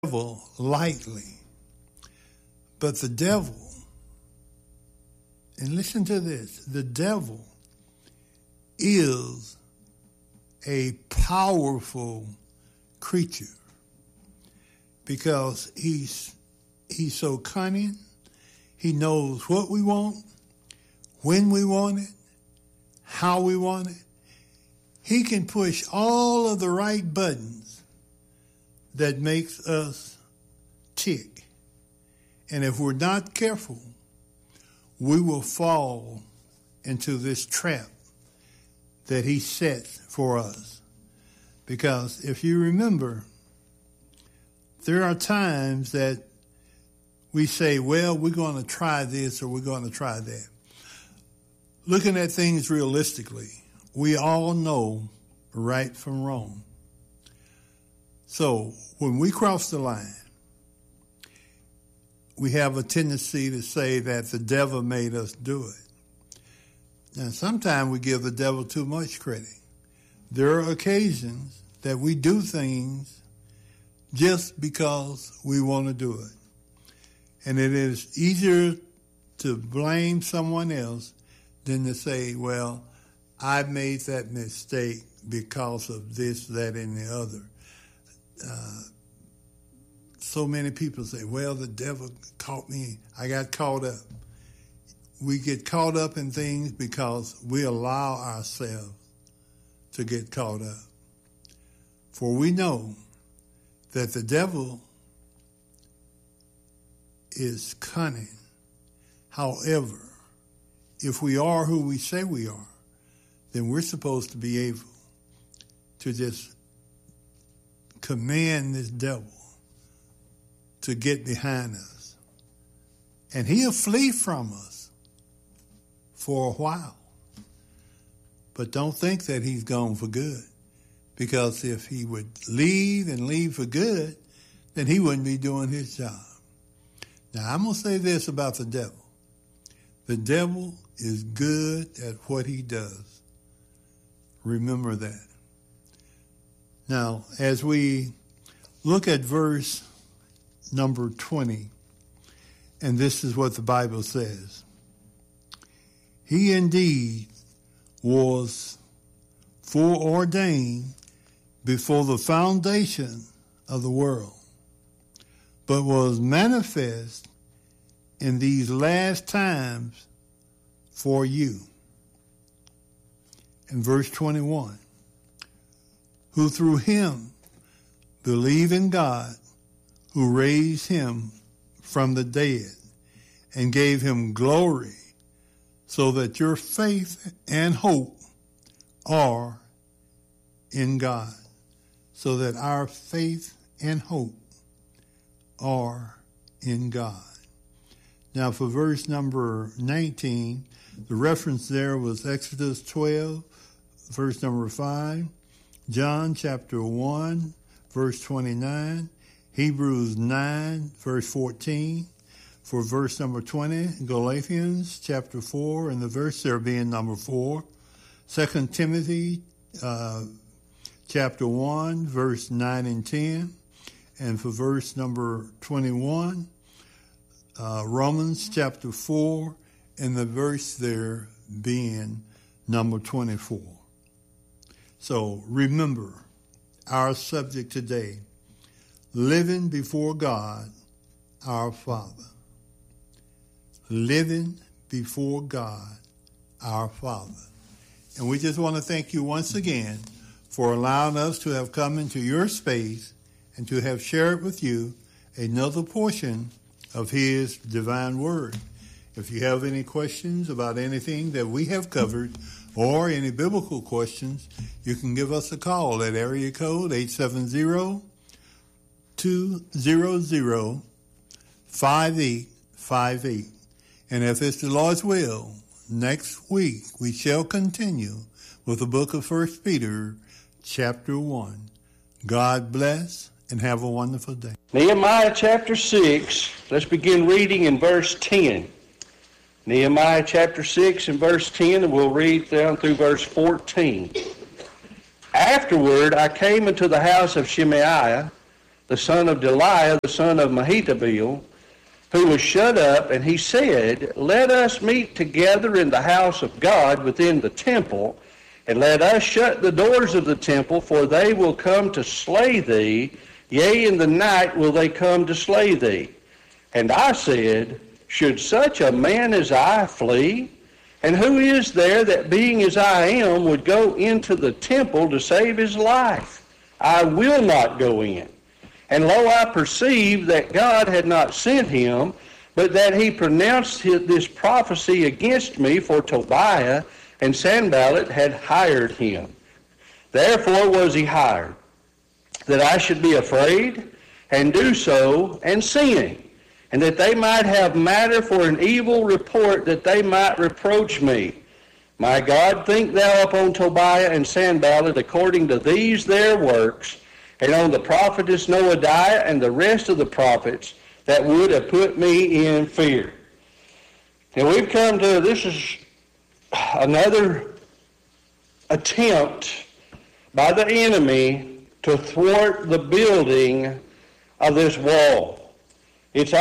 devil lightly. But the devil, and listen to this, the devil is a powerful creature because he's so cunning. He knows what we want, when we want it, how we want it. He can push all of the right buttons that makes us tick. And if we're not careful, we will fall into this trap that he sets for us. Because if you remember, there are times that we say, well, we're going to try this or we're going to try that. Looking at things realistically, we all know right from wrong. So when we cross the line, we have a tendency to say that the devil made us do it. Now, sometimes we give the devil too much credit. There are occasions that we do things just because we want to do it. And it is easier to blame someone else than to say, well, I made that mistake because of this, that, and the other. So many people say, well, the devil caught me. I got caught up. We get caught up in things because we allow ourselves to get caught up. For we know that the devil is cunning. However, if we are who we say we are, then we're supposed to be able to just command this devil to get behind us. And he'll flee from us for a while. But don't think that he's gone for good. Because if he would leave and leave for good, then he wouldn't be doing his job. Now, I'm going to say this about the devil. The devil is good at what he does. Remember that. Now, as we look at verse number 20, and this is what the Bible says. He indeed was foreordained before the foundation of the world, but was manifest in these last times for you. In verse 21, who through him believe in God, who raised him from the dead and gave him glory, so that your faith and hope are in God. So that our faith and hope are in God. Now for verse number 19, the reference there was Exodus 12, verse number 5, John chapter 1, verse 29, Hebrews 9, verse 14. For verse number 20, Galatians chapter 4, and the verse there being number 4. 2 Timothy chapter 1, verse 9 and 10. And for verse number 21, Romans chapter 4, and the verse there being number 24. So remember our subject today, living before God, our Father. Living before God, our Father. And we just want to thank you once again for allowing us to have come into your space and to have shared with you another portion of his divine word. If you have any questions about anything that we have covered or any biblical questions, you can give us a call at area code 870-200-5858. And if it's the Lord's will, next week we shall continue with the book of 1 Peter, chapter 1. God bless and have a wonderful day. Nehemiah chapter 6, let's begin reading in verse 10. Nehemiah chapter 6 and verse 10, and we'll read down through verse 14. Afterward I came into the house of Shemaiah, the son of Deliah, the son of Mehetabel, who was shut up, and he said, Let us meet together in the house of God within the temple, and let us shut the doors of the temple, for they will come to slay thee, yea, in the night will they come to slay thee. And I said, Should such a man as I flee? And who is there that, being as I am, would go into the temple to save his life? I will not go in. And lo, I perceived that God had not sent him, but that he pronounced this prophecy against me, for Tobiah and Sanballat had hired him. Therefore was he hired, that I should be afraid, and do so, and sin, and that they might have matter for an evil report, that they might reproach me. My God, think thou upon Tobiah and Sanballat according to these their works, and on the prophetess Noadiah and the rest of the prophets that would have put me in fear. And we've come to, this is another attempt by the enemy to thwart the building of this wall. It's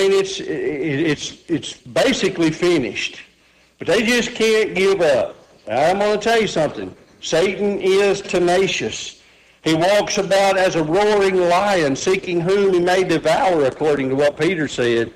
basically finished, but they just can't give up. Now, I'm going to tell you something. Satan is tenacious. He walks about as a roaring lion, seeking whom he may devour, according to what Peter said.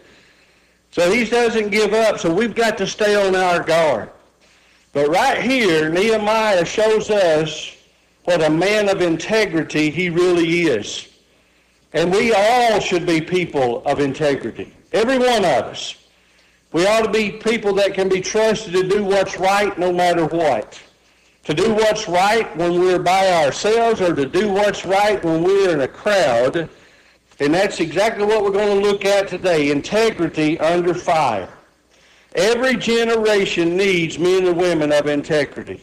So he doesn't give up, so we've got to stay on our guard. But right here, Nehemiah shows us what a man of integrity he really is. And we all should be people of integrity. Every one of us. We ought to be people that can be trusted to do what's right no matter what. To do what's right when we're by ourselves, or to do what's right when we're in a crowd. And that's exactly what we're going to look at today, integrity under fire. Every generation needs men and women of integrity.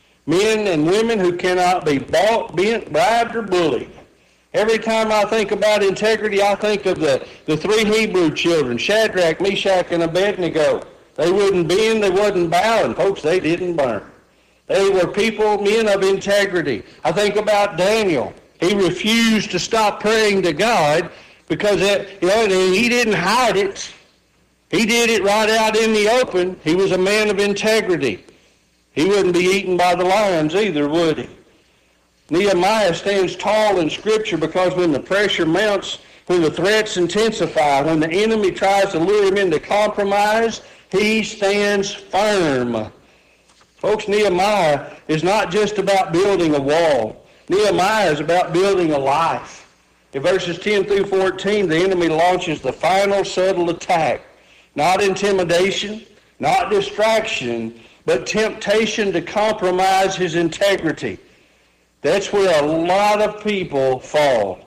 Men and women who cannot be bought, bent, bribed, or bullied. Every time I think about integrity, I think of the three Hebrew children, Shadrach, Meshach, and Abednego. They wouldn't bend, they wouldn't bow, and folks, they didn't burn. They were people, men of integrity. I think about Daniel. He refused to stop praying to God because he didn't hide it. He did it right out in the open. He was a man of integrity. He wouldn't be eaten by the lions either, would he? Nehemiah stands tall in Scripture because when the pressure mounts, when the threats intensify, when the enemy tries to lure him into compromise, he stands firm. Folks, Nehemiah is not just about building a wall. Nehemiah is about building a life. In verses 10 through 14, the enemy launches the final subtle attack. Not intimidation, not distraction, but temptation to compromise his integrity. That's where a lot of people fall.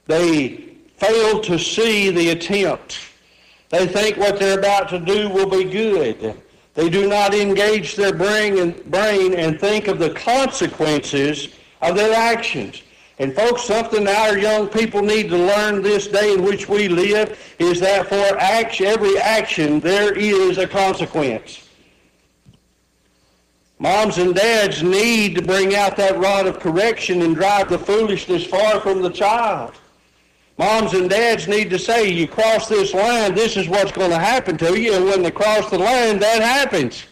They fail to see the attempt. They think what they're about to do will be good. They do not engage their brain and think of the consequences of their actions. And folks, something our young people need to learn this day in which we live is that for every action there is a consequence. Moms and dads need to bring out that rod of correction and drive the foolishness far from the child. Moms and dads need to say, you cross this line, this is what's going to happen to you, and when they cross the line, that happens.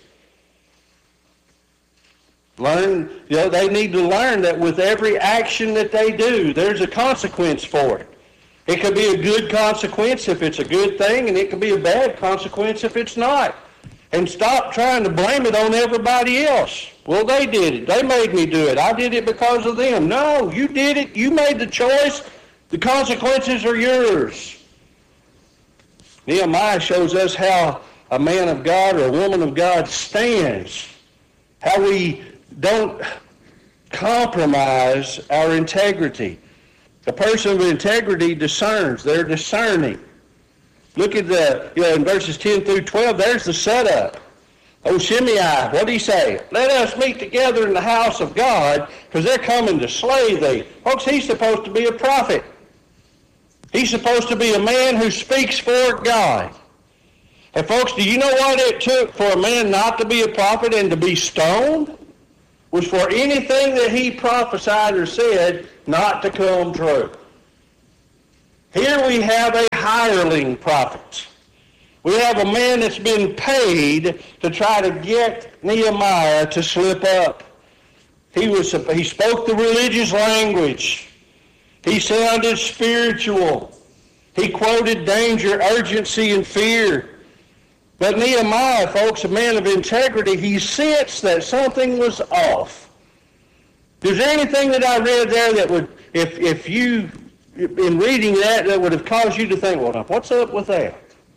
They need to learn that with every action that they do, there's a consequence for it. It could be a good consequence if it's a good thing, and it could be a bad consequence if it's not. And stop trying to blame it on everybody else. Well, they did it. They made me do it. I did it because of them. No, you did it. You made the choice. The consequences are yours. Nehemiah shows us how a man of God or a woman of God stands. How we don't compromise our integrity. A person of integrity discerns. They're discerning. Look at in verses 10 through 12, there's the setup. Oh, Shimei, what did he say? Let us meet together in the house of God, because they're coming to slay thee. Folks, he's supposed to be a prophet. He's supposed to be a man who speaks for God. And folks, do you know what it took for a man not to be a prophet and to be stoned? Was for anything that he prophesied or said not to come true. Here we have a hireling prophet. We have a man that's been paid to try to get Nehemiah to slip up. He spoke the religious language. He sounded spiritual. He quoted danger, urgency, and fear. But Nehemiah, folks, a man of integrity, he sensed that something was off. Is there anything that I read there that would, if you, in reading that would have caused you to think, well, what's up with that?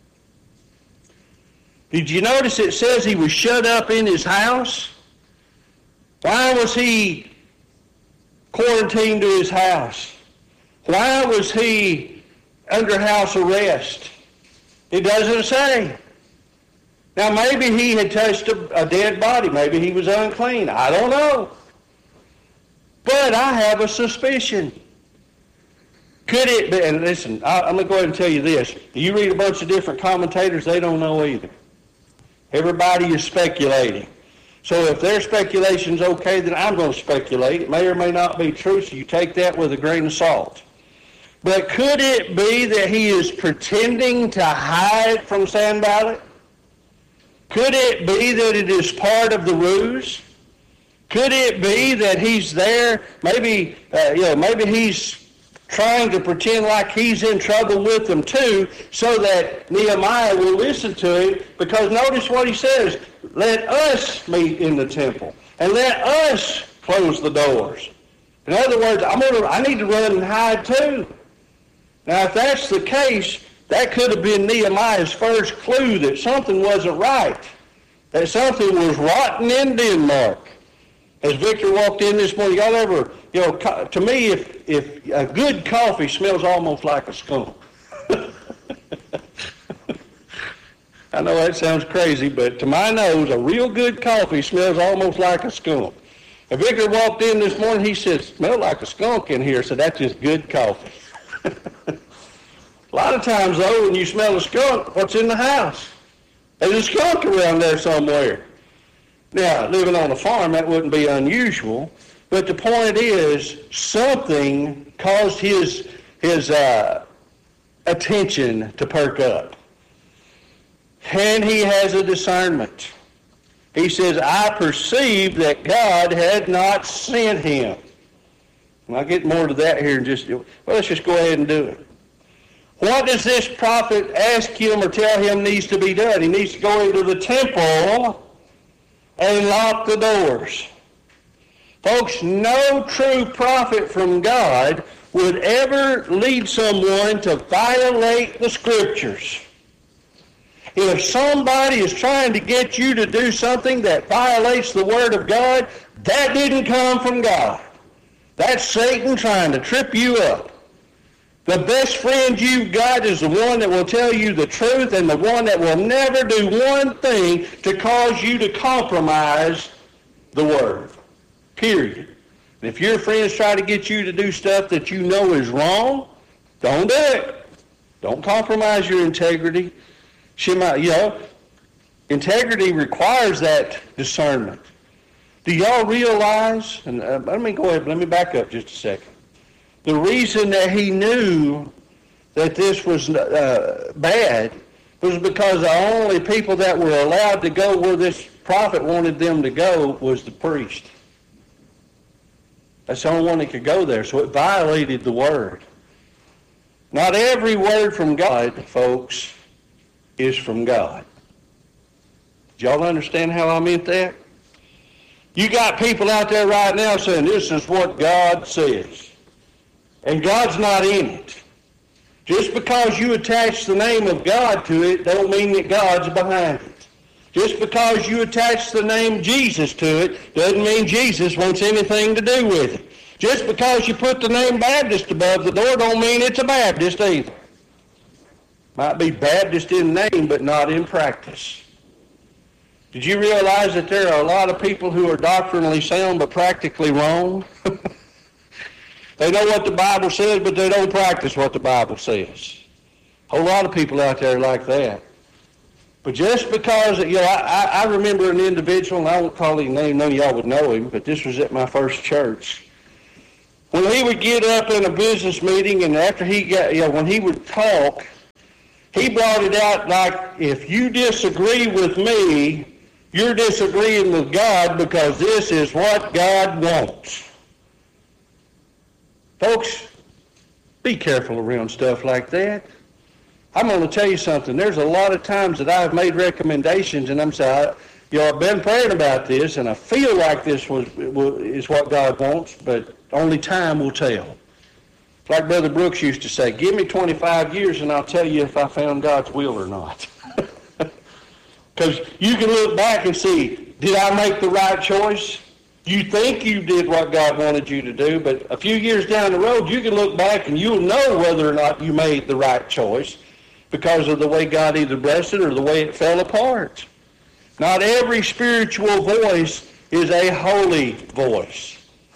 Did you notice it says he was shut up in his house? Why was he quarantined to his house? Why was he under house arrest? It doesn't say. Now, maybe he had touched a dead body. Maybe he was unclean. I don't know. But I have a suspicion. Could it be, and listen, I'm going to go ahead and tell you this. You read a bunch of different commentators, they don't know either. Everybody is speculating. So if their speculation's okay, then I'm going to speculate. It may or may not be true, so you take that with a grain of salt. But could it be that he is pretending to hide from Sanballat? Could it be that it is part of the ruse? Could it be that he's there? Maybe he's trying to pretend like he's in trouble with them too, so that Nehemiah will listen to him. Because notice what he says: "Let us meet in the temple, and let us close the doors." In other words, I need to run and hide too. Now, if that's the case, that could have been Nehemiah's first clue that something wasn't right, that something was rotten in Denmark. As Victor walked in this morning, y'all ever, to me, if a good coffee smells almost like a skunk. I know that sounds crazy, but to my nose, a real good coffee smells almost like a skunk. And Victor walked in this morning, he said, "Smell like a skunk in here," so that's just good coffee. A lot of times, though, when you smell a skunk, what's in the house? There's a skunk around there somewhere. Now, living on a farm, that wouldn't be unusual, but the point is, something caused his attention to perk up. And he has a discernment. He says, "I perceived that God had not sent him." And I'll get more to that here in just, let's just go ahead and do it. What does this prophet ask him or tell him needs to be done? He needs to go into the temple and lock the doors. Folks, no true prophet from God would ever lead someone to violate the Scriptures. If somebody is trying to get you to do something that violates the Word of God, that didn't come from God. That's Satan trying to trip you up. The best friend you've got is the one that will tell you the truth, and the one that will never do one thing to cause you to compromise the Word. Period. And if your friends try to get you to do stuff that you know is wrong, don't do it. Don't compromise your integrity. Integrity requires that discernment. Do y'all realize, and let me back up just a second. The reason that he knew that this was bad was because the only people that were allowed to go where this prophet wanted them to go was the priest. That's the only one that could go there, so it violated the Word. Not every word from God, folks, is from God. Did y'all understand how I meant that? You got people out there right now saying, "This is what God says." And God's not in it. Just because you attach the name of God to it, don't mean that God's behind it. Just because you attach the name Jesus to it, doesn't mean Jesus wants anything to do with it. Just because you put the name Baptist above the door, don't mean it's a Baptist either. Might be Baptist in name, but not in practice. Did you realize that there are a lot of people who are doctrinally sound but practically wrong? They know what the Bible says, but they don't practice what the Bible says. A whole lot of people out there like that. But just because, I remember an individual, and I won't call his name, none of y'all would know him, but this was at my first church. When he would get up in a business meeting and after he got, when he would talk, he brought it out like, if you disagree with me, you're disagreeing with God because this is what God wants. Folks, be careful around stuff like that. I'm going to tell you something. There's a lot of times that I've made recommendations and I'm saying, I've been praying about this and I feel like this is what God wants, but only time will tell. Like Brother Brooks used to say, give me 25 years and I'll tell you if I found God's will or not. Because you can look back and see, did I make the right choice? You think you did what God wanted you to do, but a few years down the road, you can look back and you'll know whether or not you made the right choice because of the way God either blessed it or the way it fell apart. Not every spiritual voice is a holy voice.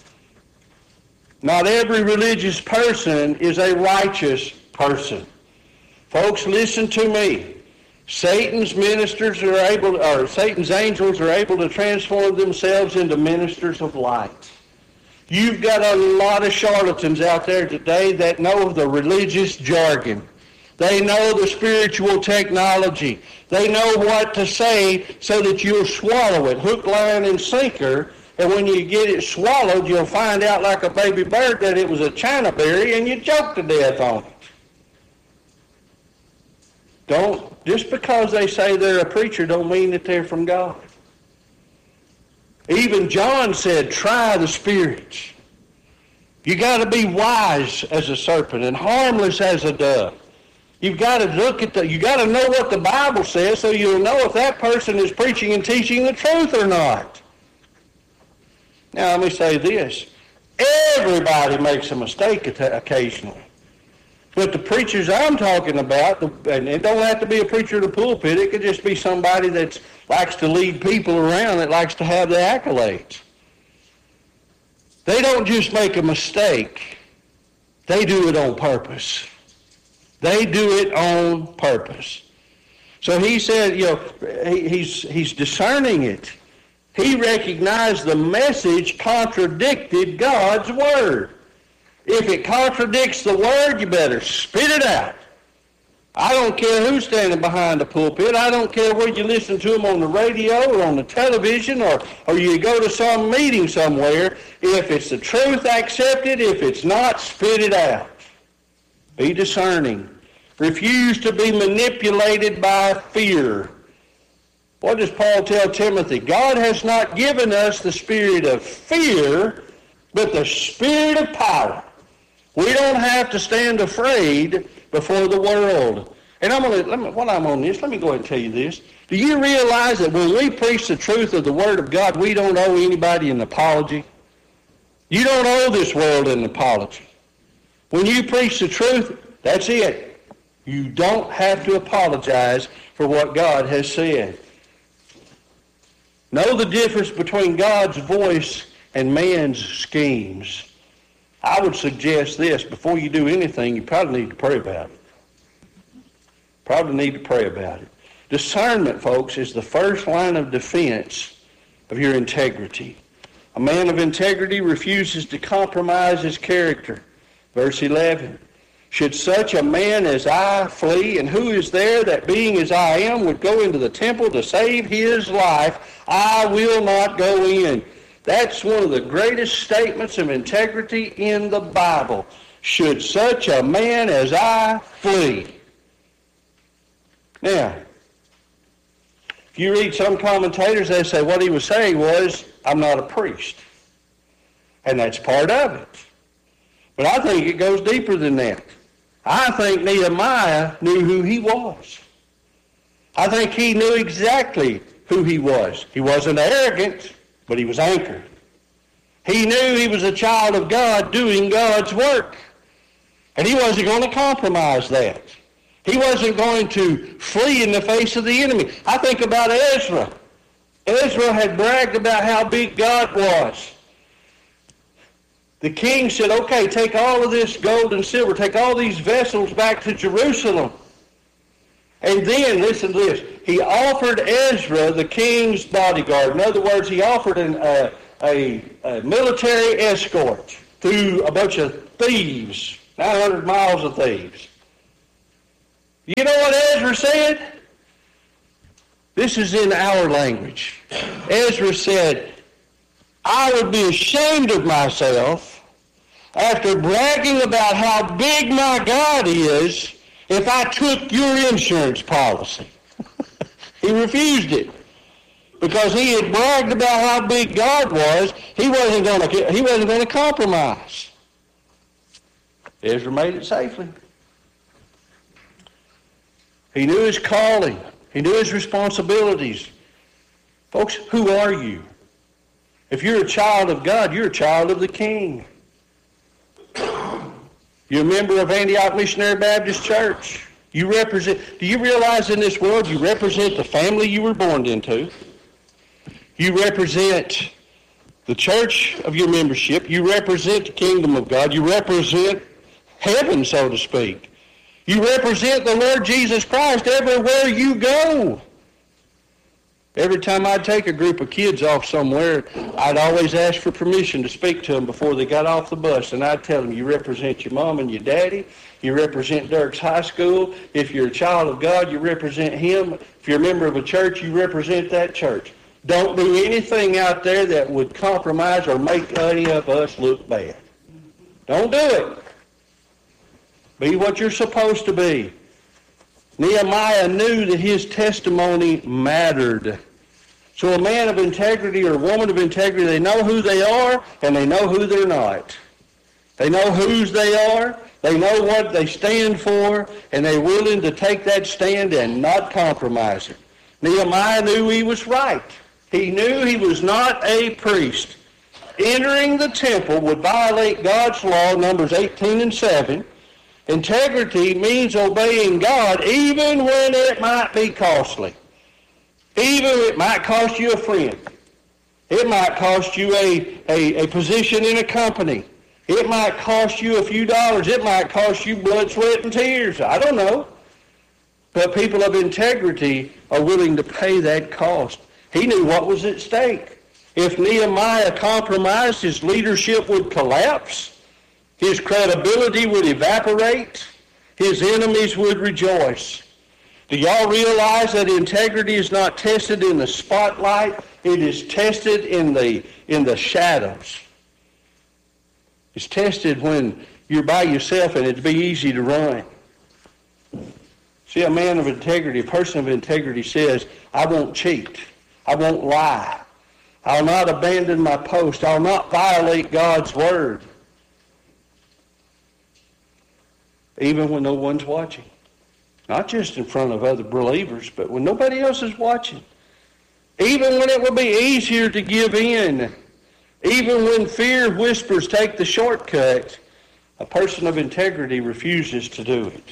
Not every religious person is a righteous person. Folks, listen to me. Satan's angels are able to transform themselves into ministers of light. You've got a lot of charlatans out there today that know the religious jargon. They know the spiritual technology. They know what to say so that you'll swallow it, hook, line, and sinker. And when you get it swallowed, you'll find out like a baby bird that it was a China berry and you choke to death on it. Just because they say they're a preacher don't mean that they're from God. Even John said, try the spirits. You got to be wise as a serpent and harmless as a dove. You've got to you got to know what the Bible says so you'll know if that person is preaching and teaching the truth or not. Now let me say this. Everybody makes a mistake occasionally. But the preachers I'm talking about, and it don't have to be a preacher in the pulpit, it could just be somebody that likes to lead people around, that likes to have the accolades. They don't just make a mistake. They do it on purpose. They do it on purpose. So he said, he's discerning it. He recognized the message contradicted God's word. If it contradicts the word, you better spit it out. I don't care who's standing behind the pulpit. I don't care whether you listen to them on the radio or on the television or you go to some meeting somewhere. If it's the truth, accept it. If it's not, spit it out. Be discerning. Refuse to be manipulated by fear. What does Paul tell Timothy? God has not given us the spirit of fear, but the spirit of power. We don't have to stand afraid before the world. And while I'm on this, let me go ahead and tell you this. Do you realize that when we preach the truth of the Word of God, we don't owe anybody an apology? You don't owe this world an apology. When you preach the truth, that's it. You don't have to apologize for what God has said. Know the difference between God's voice and man's schemes. I would suggest this, before you do anything, you probably need to pray about it. Probably need to pray about it. Discernment, folks, is the first line of defense of your integrity. A man of integrity refuses to compromise his character. Verse 11, should such a man as I flee, and who is there that being as I am would go into the temple to save his life, I will not go in. That's one of the greatest statements of integrity in the Bible. Should such a man as I flee. Now, if you read some commentators, they say what he was saying was, I'm not a priest. And that's part of it. But I think it goes deeper than that. I think Nehemiah knew who he was. I think he knew exactly who he was. He wasn't arrogant, but he was anchored. He knew he was a child of God doing God's work. And he wasn't going to compromise that. He wasn't going to flee in the face of the enemy. I think about Ezra. Ezra had bragged about how big God was. The king said, okay, take all of this gold and silver, take all these vessels back to Jerusalem. And then, listen to this, he offered Ezra the king's bodyguard. In other words, he offered a military escort through a bunch of thieves, 900 miles of thieves. You know what Ezra said? This is in our language. Ezra said, I would be ashamed of myself after bragging about how big my God is if I took your insurance policy. He refused it because he had bragged about how big God was. He wasn't going to compromise. Ezra made it safely. He knew his calling. He knew his responsibilities. Folks, who are you? If you're a child of God, you're a child of the King. You're a member of Antioch Missionary Baptist Church. Do you realize in this world you represent the family you were born into? You represent the church of your membership. You represent the kingdom of God. You represent heaven, so to speak. You represent the Lord Jesus Christ everywhere you go. Every time I'd take a group of kids off somewhere, I'd always ask for permission to speak to them before they got off the bus. And I'd tell them, you represent your mom and your daddy. You represent Dirks High School. If you're a child of God, you represent him. If you're a member of a church, you represent that church. Don't do anything out there that would compromise or make any of us look bad. Don't do it. Be what you're supposed to be. Nehemiah knew that his testimony mattered. So a man of integrity or a woman of integrity, they know who they are and they know who they're not. They know whose they are, they know what they stand for, and they're willing to take that stand and not compromise it. Nehemiah knew he was right. He knew he was not a priest. Entering the temple would violate God's law, Numbers 18:7. Integrity means obeying God even when it might be costly. Even it might cost you a friend. It might cost you a position in a company. It might cost you a few dollars. It might cost you blood, sweat, and tears. I don't know. But people of integrity are willing to pay that cost. He knew what was at stake. If Nehemiah compromised, his leadership would collapse. His credibility would evaporate. His enemies would rejoice. Do y'all realize that integrity is not tested in the spotlight? It is tested in the shadows. It's tested when you're by yourself and it'd be easy to run. See, a man of integrity, a person of integrity says, I won't cheat. I won't lie. I'll not abandon my post. I'll not violate God's word. Even when no one's watching. Not just in front of other believers, but when nobody else is watching. Even when it would be easier to give in. Even when fear whispers take the shortcut, a person of integrity refuses to do it.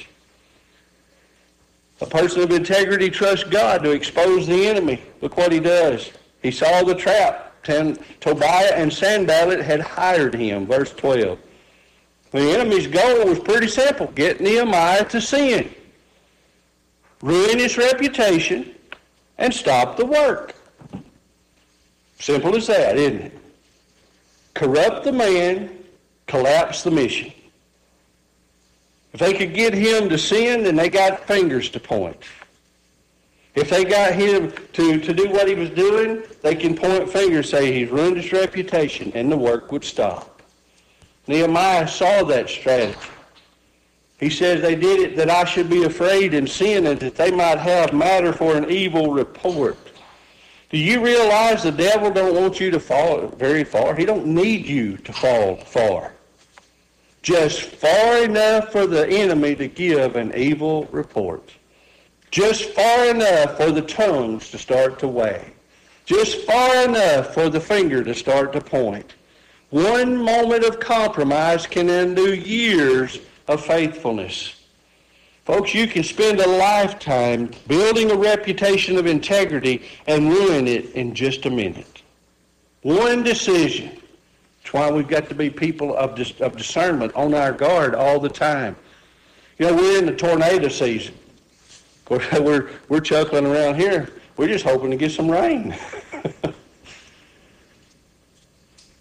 A person of integrity trusts God to expose the enemy. Look what he does. He saw the trap. Tobiah and Sanballat had hired him. Verse 12. The enemy's goal was pretty simple. Get Nehemiah to sin. Ruin his reputation and stop the work. Simple as that, isn't it? Corrupt the man, collapse the mission. If they could get him to sin, then they got fingers to point. If they got him to do what he was doing, they can point fingers, say he's ruined his reputation, and the work would stop. Nehemiah saw that strategy. He says they did it that I should be afraid and sin, and that they might have matter for an evil report. Do you realize the devil don't want you to fall very far? He don't need you to fall far. Just far enough for the enemy to give an evil report. Just far enough for the tongues to start to wag. Just far enough for the finger to start to point. One moment of compromise can undo years of faithfulness. Folks, you can spend a lifetime building a reputation of integrity and ruin it in just a minute. One decision. That's why we've got to be people of discernment, on our guard all the time. You know, we're in the tornado season. Of course, we're chuckling around here. We're just hoping to get some rain.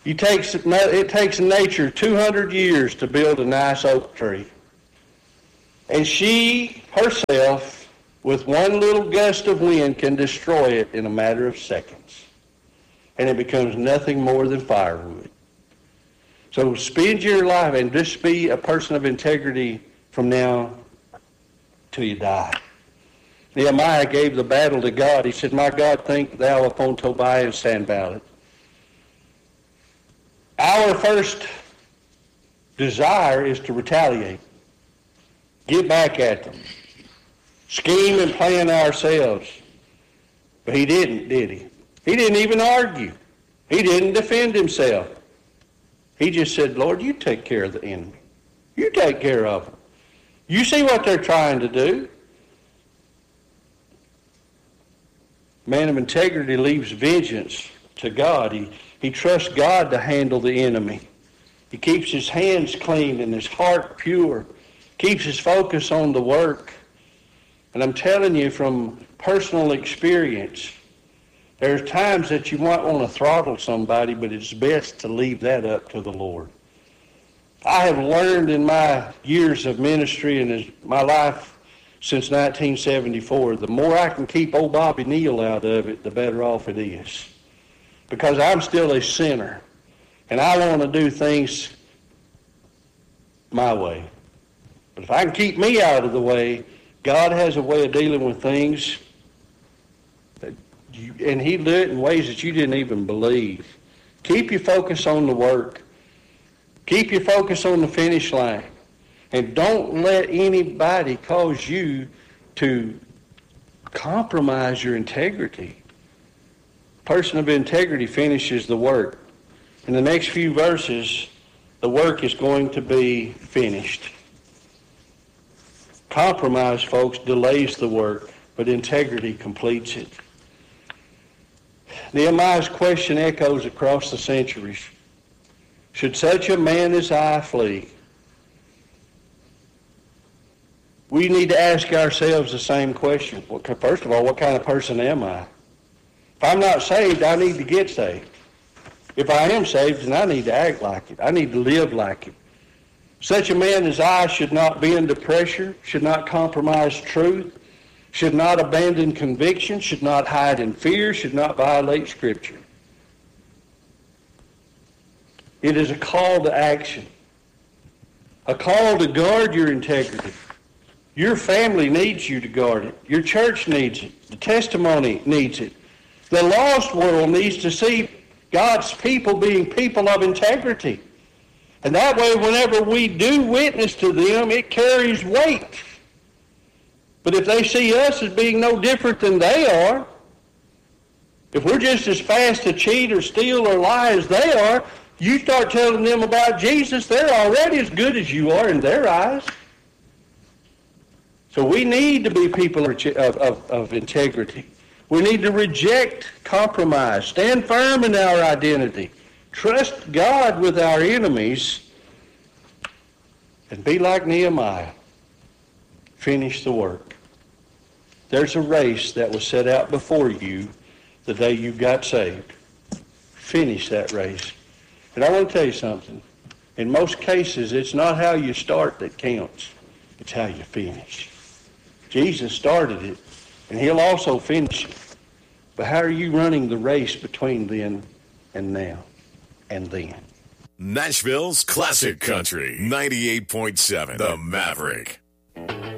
It takes nature 200 years to build a nice oak tree. And she herself, with one little gust of wind, can destroy it in a matter of seconds. And it becomes nothing more than firewood. So spend your life and just be a person of integrity from now till you die. Nehemiah gave the battle to God. He said, "My God, think thou upon Tobiah and Sanballat." Our first desire is to retaliate. Get back at them. Scheme and plan ourselves. But he didn't, did he? He didn't even argue. He didn't defend himself. He just said, "Lord, you take care of the enemy. You take care of them. You see what they're trying to do." Man of integrity leaves vengeance to God. He trusts God to handle the enemy. He keeps his hands clean and his heart pure. Keeps his focus on the work. And I'm telling you from personal experience, there's times that you might want to throttle somebody, but it's best to leave that up to the Lord. I have learned in my years of ministry and in my life since 1974, the more I can keep old Bobby Neal out of it, the better off it is. Because I'm still a sinner, and I want to do things my way. But if I can keep me out of the way, God has a way of dealing with things, and He do it in ways that you didn't even believe. Keep your focus on the work. Keep your focus on the finish line. And don't let anybody cause you to compromise your integrity. Person of integrity finishes the work. In the next few verses, the work is going to be finished. Compromise, folks, delays the work, but integrity completes it. Nehemiah's question echoes across the centuries. Should such a man as I flee? We need to ask ourselves the same question. First of all, what kind of person am I? If I'm not saved, I need to get saved. If I am saved, then I need to act like it. I need to live like it. Such a man as I should not be under pressure, should not compromise truth, should not abandon conviction, should not hide in fear, should not violate Scripture. It is a call to action, a call to guard your integrity. Your family needs you to guard it. Your church needs it. The testimony needs it. The lost world needs to see God's people being people of integrity. And that way, whenever we do witness to them, it carries weight. But if they see us as being no different than they are, if we're just as fast to cheat or steal or lie as they are, you start telling them about Jesus, they're already as good as you are in their eyes. So we need to be people of integrity. We need to reject compromise, stand firm in our identity, trust God with our enemies, and be like Nehemiah. Finish the work. There's a race that was set out before you the day you got saved. Finish that race. And I want to tell you something. In most cases, it's not how you start that counts. It's how you finish. Jesus started it, and He'll also finish it. But how are you running the race between then and now and then? Nashville's Classic Country, 98.7, The Maverick.